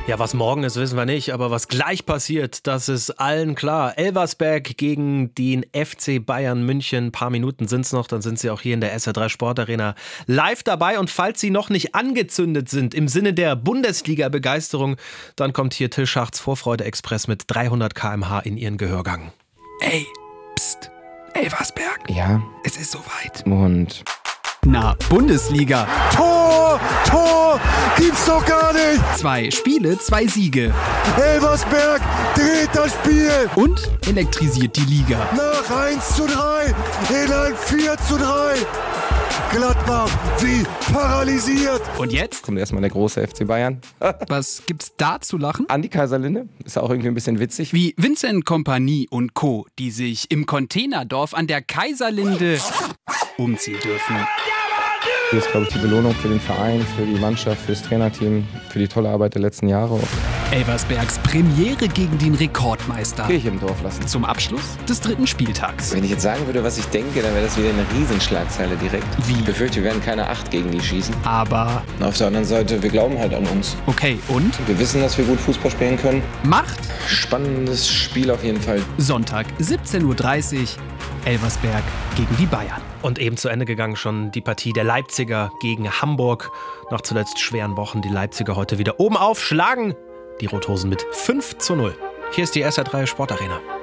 Ja, was morgen ist, wissen wir nicht, aber was gleich passiert, das ist allen klar. Elversberg gegen den FC Bayern München. Ein paar Minuten sind es noch, dann sind sie auch hier in der SR3 Sportarena live dabei. Und falls sie noch nicht angezündet sind im Sinne der Bundesliga-Begeisterung, dann kommt hier Till Schachts Vorfreude-Express mit 300 km/h in ihren Gehörgang. Ey, pst, Elversberg. Ja? Es ist soweit. Und? Na, Bundesliga. Tor, gibt's doch gar nicht. 2 Spiele, 2 Siege. Elversberg dreht das Spiel. Und elektrisiert die Liga. Nach 1:3 in ein 4:3. Gladbach wie paralysiert. Und jetzt? Kommt erstmal der große FC Bayern. Was gibt's da zu lachen? Andi Kaiserlinde. Ist auch irgendwie ein bisschen witzig. Wie Vincent Kompanie und Co., die sich im Containerdorf an der Kaiserlinde umziehen dürfen. Hier ist, glaube ich, die Belohnung für den Verein, für die Mannschaft, für das Trainerteam, für die tolle Arbeit der letzten Jahre. Elversbergs Premiere gegen den Rekordmeister. Kirche im Dorf lassen. Zum Abschluss des 3. Spieltags. Wenn ich jetzt sagen würde, was ich denke, dann wäre das wieder eine Riesenschlagzeile direkt. Wie? Ich befürchte, wir werden keine 8 gegen die schießen. Aber, Und auf der anderen Seite, wir glauben halt an uns. okay, und? Wir wissen, dass wir gut Fußball spielen können. Macht Spannendes Spiel auf jeden Fall. Sonntag, 17:30 Uhr, Elversberg gegen die Bayern. Und eben zu Ende gegangen schon die Partie der Leipziger gegen Hamburg. Nach zuletzt schweren Wochen die Leipziger heute wieder oben auf, schlagen die Rothosen mit 5:0. Hier ist die SR3 Sportarena.